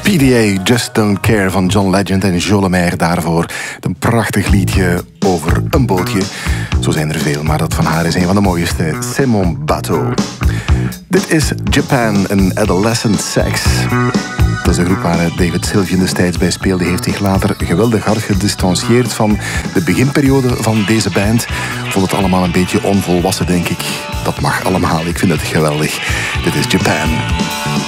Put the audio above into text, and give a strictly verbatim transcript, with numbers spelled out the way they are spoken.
P D A, Just Don't Care van John Legend en Jo Lemaire daarvoor. Een prachtig liedje over een bootje. Zo zijn er veel, maar dat van haar is een van de mooiste. C'est mon bateau. Dit is Japan, een adolescent sex. Dat is de groep waar David Sylvian destijds bij speelde. Heeft zich later geweldig hard gedistanceerd van de beginperiode van deze band. Vond het allemaal een beetje onvolwassen, denk ik. Dat mag allemaal, ik vind het geweldig. Dit is Japan.